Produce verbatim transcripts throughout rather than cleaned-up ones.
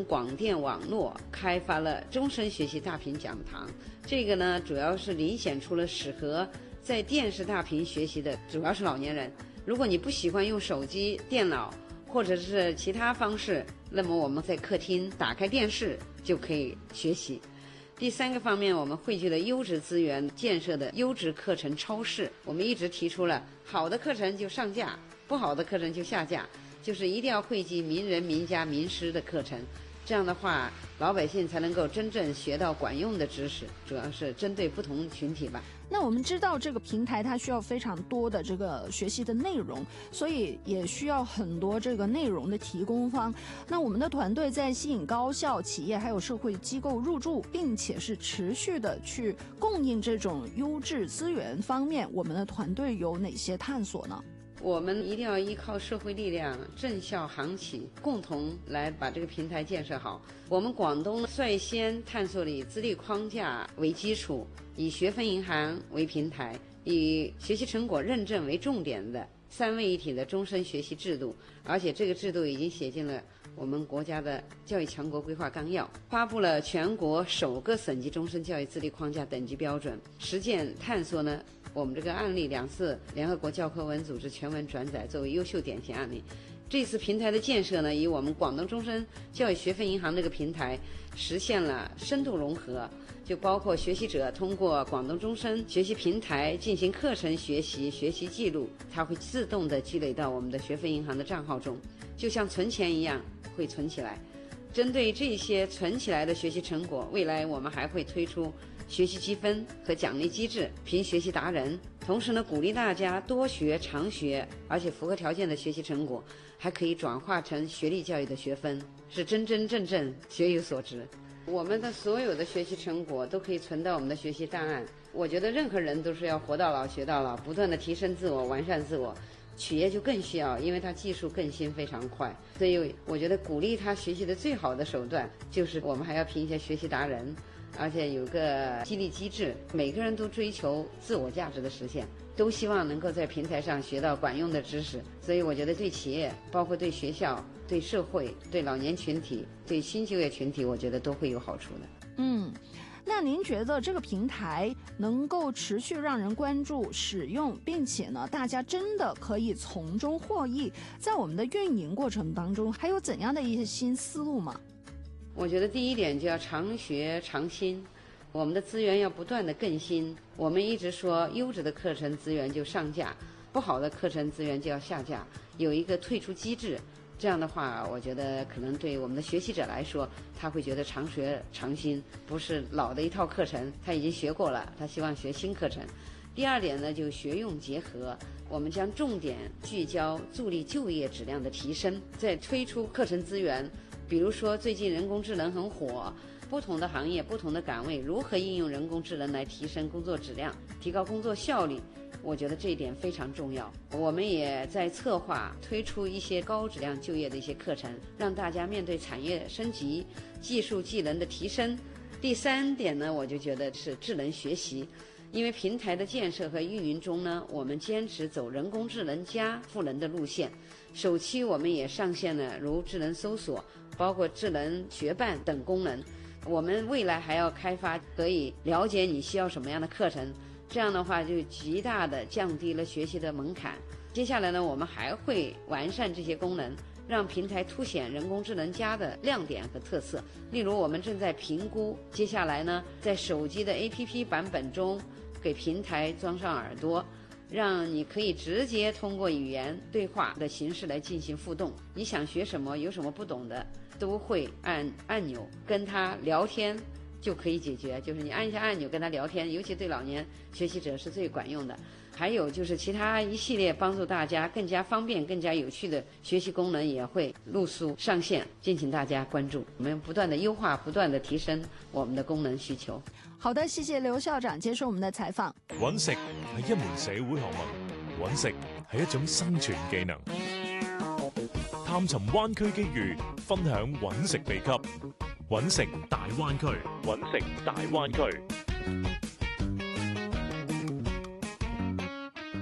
广电网络开发了终身学习大屏讲堂，这个呢主要是遴选出了适合在电视大屏学习的，主要是老年人。如果你不喜欢用手机、电脑或者是其他方式，那么我们在客厅打开电视就可以学习。第三个方面，我们汇聚了优质资源建设的优质课程超市。我们一直提出了好的课程就上架，不好的课程就下架，就是一定要汇集名人名家名师的课程，这样的话老百姓才能够真正学到管用的知识，主要是针对不同群体吧。 那我们知道这个平台它需要非常多的这个学习的内容，所以也需要很多这个内容的提供方。那我们的团队在吸引高校、企业还有社会机构入驻，并且是持续的去供应这种优质资源方面，我们的团队有哪些探索呢？ 我们一定要依靠社会力量、政校行企共同来把这个平台建设好。我们广东率先探索了以资历框架为基础，以学分银行为平台，以学习成果认证为重点的三位一体的终身学习制度，而且这个制度已经写进了我们国家的教育强国规划纲要，发布了全国首个省级终身教育资历框架等级标准。实践探索呢，我们这个案例两次联合国教科文组织全文转载作为优秀典型案例。这次平台的建设呢，以我们广东终身教育学分银行这个平台实现了深度融合，就包括学习者通过广东终身学习平台进行课程学习、学习记录，它会自动的积累到我们的学分银行的账号中，就像存钱一样会存起来。针对这些存起来的学习成果，未来我们还会推出学习积分和奖励机制，评学习达人。同时呢，鼓励大家多学常学，而且符合条件的学习成果还可以转化成学历教育的学分，是真真正正学有所值。我们的所有的学习成果都可以存到我们的学习档案。我觉得任何人都是要活到老学到老，不断的提升自我，完善自我。企业就更需要，因为它技术更新非常快，所以我觉得鼓励他学习的最好的手段就是我们还要评一些学习达人，而且有个激励机制，每个人都追求自我价值的实现，都希望能够在平台上学到管用的知识。所以我觉得对企业，包括对学校、对社会、对老年群体、对新就业群体，我觉得都会有好处的。 嗯，那您觉得这个平台能够持续让人关注、使用，并且呢，大家真的可以从中获益，在我们的运营过程当中，还有怎样的一些新思路吗？ 我觉得第一点就要常学常新，我们的资源要不断的更新。我们一直说优质的课程资源就上架，不好的课程资源就要下架，有一个退出机制。这样的话，我觉得可能对我们的学习者来说，他会觉得常学常新，不是老的一套课程他已经学过了，他希望学新课程。第二点呢，就学用结合，我们将重点聚焦助力就业质量的提升，再推出课程资源。比如说最近人工智能很火，不同的行业、不同的岗位如何应用人工智能来提升工作质量、提高工作效率，我觉得这一点非常重要。我们也在策划推出一些高质量就业的一些课程，让大家面对产业升级、技术技能的提升。第三点呢，我就觉得是智能学习。因为平台的建设和运营中呢，我们坚持走人工智能加赋能的路线。首期我们也上线了如智能搜索、包括智能学伴等功能。我们未来还要开发可以了解你需要什么样的课程，这样的话就极大的降低了学习的门槛。接下来呢，我们还会完善这些功能，让平台凸显人工智能加的亮点和特色。例如我们正在评估，接下来呢，在手机的 A P P 版本中给平台装上耳朵，让你可以直接通过语言对话的形式来进行互动。你想学什么，有什么不懂的，都会按按钮跟他聊天就可以解决，就是你按一下按钮跟他聊天，尤其对老年学习者是最管用的。还有就是其他一系列帮助大家更加方便、更加有趣的学习功能也会陆续上线，敬请大家关注。我们不断的優化，不斷的提升我們的功能需求。 好的，謝謝劉校長接受我們的採訪。 揾食係一門社會學問，揾食係一種生存技能。探尋灣區機遇，分享揾食秘笈。揾食大灣區，揾食大灣區。 嗱，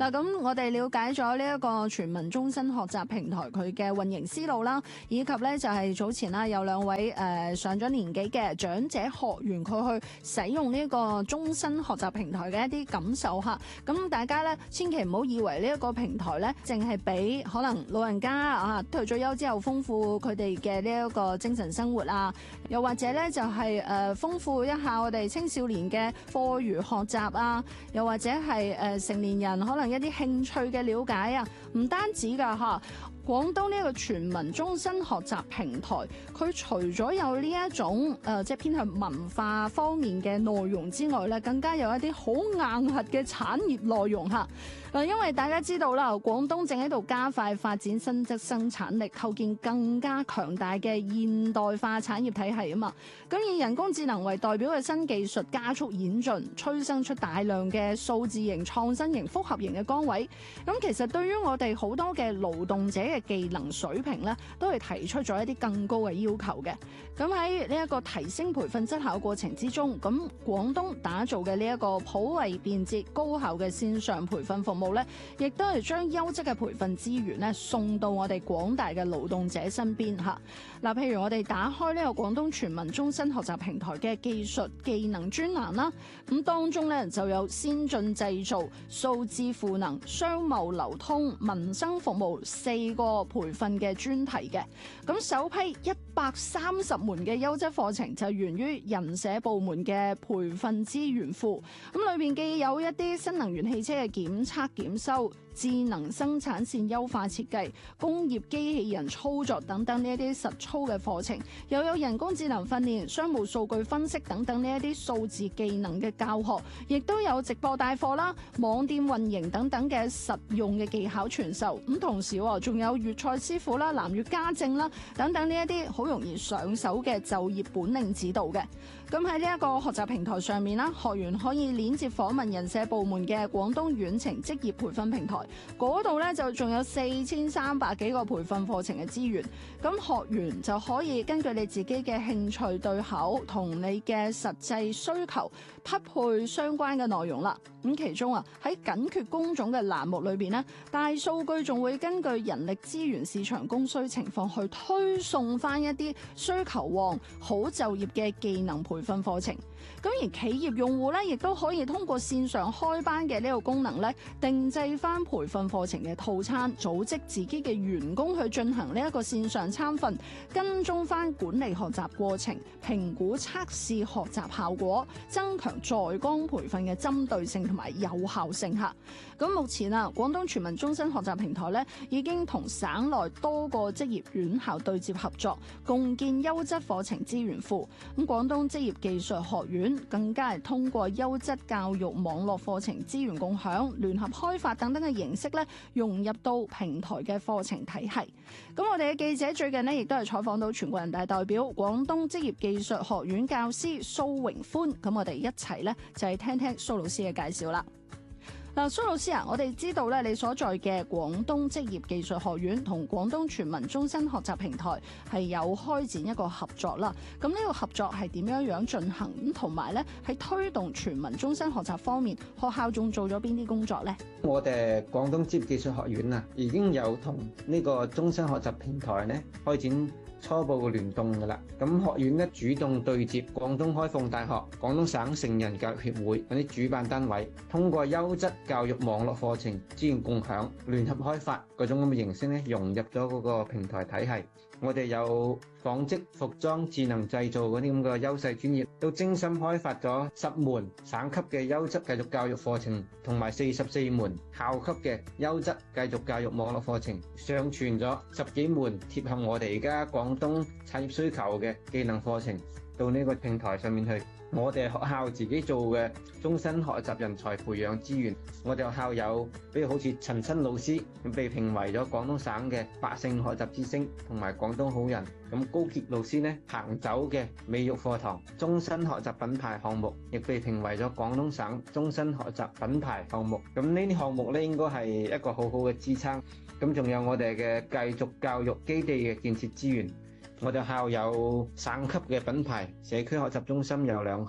嗱，咁我哋了解咗呢一個全民終身學習平台佢嘅運營思路啦，以及咧就係早前啦有兩位誒、呃、上咗年紀嘅長者學員佢去使用呢個終身學習平台嘅一啲感受嚇。咁大家咧千祈唔好以為呢一個平台咧淨係俾可能老人家啊退咗休之後豐富佢哋嘅呢一個精神生活啊，又或者咧就係誒豐富一下我哋青少年嘅課餘學習啊，又或者係誒成年人可能一啲興趣嘅了解啊，唔單止㗎嚇。廣東呢個全民終身學習平台，佢除咗有呢一種誒、呃、即係偏向文化方面嘅內容之外咧，更加有一啲好硬核嘅產業內容嚇。嗱，因為大家知道啦，廣東正喺度加快發展新質生產力，構建更加強大嘅現代化產業體系啊嘛。咁以人工智能為代表嘅新技術加速演進，催生出大量嘅數字型、創新型、複合型嘅崗位。咁其實對於我哋好多嘅勞動者嘅技能水平咧，都係提出咗一啲更高嘅要求嘅。咁喺呢一個提升培訓質效過程之中，咁廣東打造嘅呢一個普惠便捷、高效嘅線上培訓服務咧，亦都係將優質嘅培訓資源咧送到我哋廣大嘅勞動者身邊嚇。嗱，譬如我哋打開呢個廣東全民終身學習平台嘅技術技能專欄啦，咁當中咧就有先進製造、數字賦能、商貿流通、民生服務四個培訓嘅專題嘅。咁首批一百三十門嘅優質課程就源於人社部門嘅培訓資源庫，咁裏邊既有一啲新能源汽車嘅檢測檢修、智能生產線優化設計、工業機器人操作等等呢一啲實操嘅課程，又有人工智能訓練、商務數據分析等等呢一啲數字技能嘅教學，亦都有直播帶貨啦、網店運營等等嘅實用嘅技巧傳授。咁同時仲有粵菜師傅啦、南粵家政啦等等呢一啲好容易上手嘅就業本領指導嘅。咁喺呢一個學習平台上面啦，學員可以鏈接訪問人社部門嘅廣東遠程職業培訓平台，嗰度咧就仲有四千三百幾個培訓課程嘅資源。咁學員就可以根據你自己嘅興趣對口同你嘅實際需求匹配相關嘅內容啦。咁其中啊喺緊缺工種嘅欄目裏邊呢，大數據仲會根據人力資源市場供需情況去推送翻一啲需求旺、好就業嘅技能培訓課程。咁而企業用戶咧，亦都可以通過線上開班嘅呢個功能咧，定製翻培訓課程嘅套餐，組織自己嘅員工去進行呢一個線上參訓，跟蹤翻管理學習過程，評估測試學習效果，增強在崗培訓嘅針對性同埋有效性嚇。咁目前啊，廣東全民終身學習平台咧已經同省內多個職業院校對接合作，共建優質課程資源庫。咁廣東職業技術學院更加係通過優質教育網絡課程資源共享、聯合開發等等嘅形式咧，融入到平台嘅課程體系。咁我哋嘅記者最近呢，亦都係採訪到全國人大代表、廣東職業技術學院教師蘇榮歡。咁我哋一齊咧就係聽聽蘇老師嘅介紹啦。嗱，蘇老師啊，我哋知道咧，你所在嘅廣東職業技術學院同廣東全民終身學習平台係有開展一個合作啦。咁呢個合作係點樣樣進行？咁同埋咧，喺推動全民終身學習方面，學校仲做咗邊啲工作咧？ 我哋廣東職業技術學院啊，已經有同呢個終身學習平台咧開展初步嘅聯動㗎啦。咁學院咧主動對接廣東開放大學、廣東省成人教育協會嗰啲主辦單位，通過優質教育網絡課程資源共享、聯合開發嗰種咁嘅形式咧，融入咗嗰個平台體系。我哋有紡織、服裝、智能製造嗰啲咁嘅優勢專業，都精心開發咗十門省級嘅優質繼續教育課程，同埋四十四門校級嘅優質繼續教育網絡課程，上傳咗十幾門貼合我哋而家廣東產業需求嘅技能課程到呢個平台上面去。我哋學校自己做嘅終身學習人才培養資源，我哋學校有，比如好似陳新老師被評為咗廣東省嘅百姓學習之星，同埋廣東好人。咁高傑老師呢，行走嘅美育課堂終身學習品牌項目，亦被評為咗廣東省終身學習品牌項目。咁呢啲項目咧，應該係一個好好嘅支撐。咁仲有我哋嘅繼續教育基地嘅建設資源。我哋校有省級嘅品牌社區學習中心有兩項，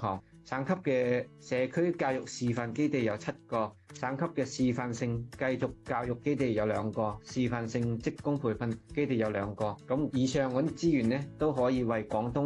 省級嘅社區教育示範基地有七個，省級嘅示範性繼續教育基地有兩個，示範性職工培訓基地有兩個。咁以上嗰啲資源咧，都可以為廣東